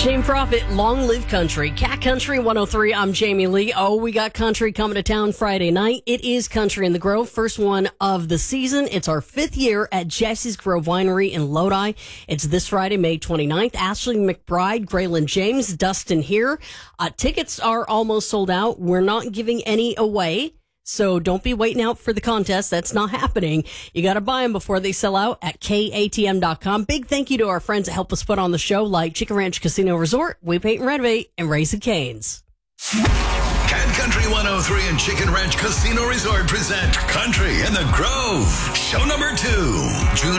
Shane Prophet, Long Live Country. Cat Country 103, I'm Jamie Lee. Oh, we got country coming to town Friday night. It is Country in the Grove, first one of the season. It's our 5th year at Jesse's Grove Winery in Lodi. It's this Friday, May 29th. Ashley McBride, Graylin James, Dustin here. Tickets are almost sold out. We're not giving any away. So don't be waiting out for the contest. That's not happening. You got to buy them before they sell out at KATM.com. Big thank you to our friends that help us put on the show, like Chicken Ranch Casino Resort, We Paint and Renovate, and Raising Cane's. Cat Country 103 and Chicken Ranch Casino Resort present Country in the Grove. Show number 2, June